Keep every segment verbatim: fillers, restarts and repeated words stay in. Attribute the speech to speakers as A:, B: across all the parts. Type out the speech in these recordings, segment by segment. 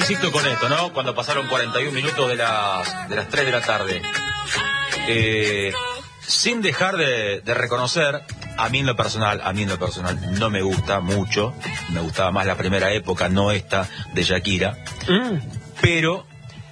A: insisto con esto, ¿no? Cuando pasaron cuarenta y un minutos de las, de las tres de la tarde. Eh, sin dejar de, de reconocer, a mí en lo personal, a mí en lo personal no me gusta mucho, me gustaba más la primera época, no esta de Shakira, mm. pero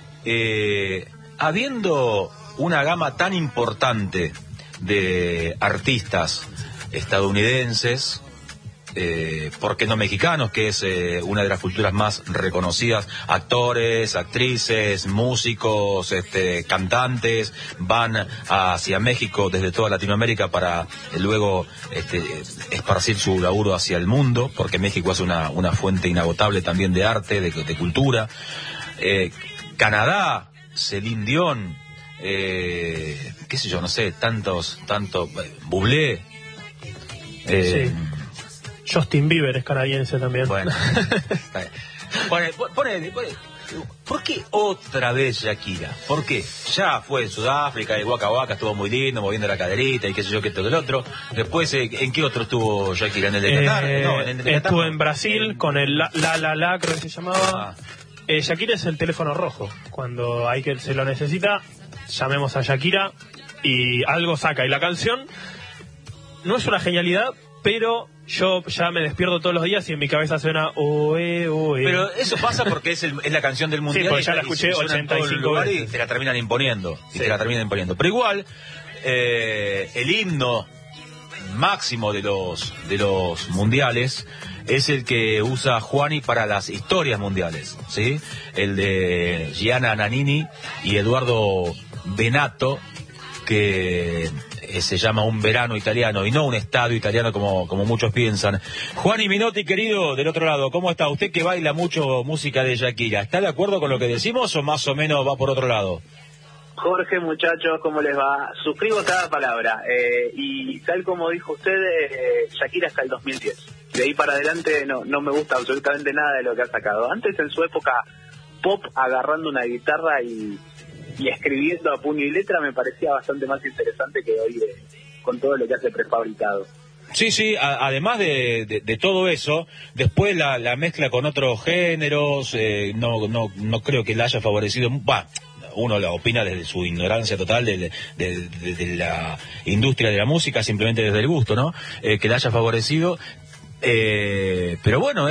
A: eh, habiendo una gama tan importante de artistas estadounidenses, Eh, ¿por qué no mexicanos? Que es eh, una de las culturas más reconocidas, actores, actrices, músicos, este, cantantes, van hacia México desde toda Latinoamérica para eh, luego este, esparcir su laburo hacia el mundo, porque México es una, una fuente inagotable también de arte, de, de cultura. Eh, Canadá, Celine Dion, eh, qué sé yo, no sé, tantos, tanto, eh, Bublé, eh,
B: sí. Justin Bieber es canadiense también.
A: Bueno, pone, pone, pone, ¿por qué otra vez Shakira? ¿Por qué? Ya fue en Sudáfrica, el Waka Waka estuvo muy lindo, moviendo la caderita y qué sé yo, qué esto, que el otro. Después, ¿en qué otro estuvo Shakira? ¿En el de Qatar?
B: Eh,
A: no, en el de
B: estuvo
A: Qatar,
B: en Brasil en... con el La La La, la creo que se llamaba. Ah. Eh, Shakira es el teléfono rojo. Cuando hay que se lo necesita, llamemos a Shakira y algo saca. Y la canción no es una genialidad, pero yo ya me despierto todos los días y en mi cabeza suena oe, oe.
A: Pero eso pasa porque es, el, es la canción del mundial.
B: Sí, porque ya la escuché ochenta y cinco veces.
A: Y te la terminan imponiendo.
B: Sí.
A: Y te la terminan imponiendo. Pero igual, eh, el himno máximo de los, de los mundiales es el que usa Juani para las historias mundiales, ¿sí? El de Gianna Nannini y Eduardo Benato, que se llama Un verano italiano y no un estadio italiano como, como muchos piensan. Juani Minotti, querido, del otro lado, ¿cómo está? Usted que baila mucho música de Shakira, ¿está de acuerdo con lo que decimos o más o menos va por otro lado?
C: Jorge, muchachos, ¿cómo les va? Suscribo cada palabra. Eh, y tal como dijo usted, eh, Shakira hasta el dos mil diez. De ahí para adelante no, no me gusta absolutamente nada de lo que ha sacado. Antes, en su época pop, agarrando una guitarra y... y escribiendo a puño y letra, me parecía bastante más interesante que hoy eh, con todo lo que hace prefabricado.
A: Sí, sí, a, además de, de, de todo eso, después la, la mezcla con otros géneros, eh, no, no, no creo que la haya favorecido, bah, uno lo opina desde su ignorancia total de, de, de, de la industria de la música, simplemente desde el gusto, ¿no? Eh, que la haya favorecido, eh, pero bueno,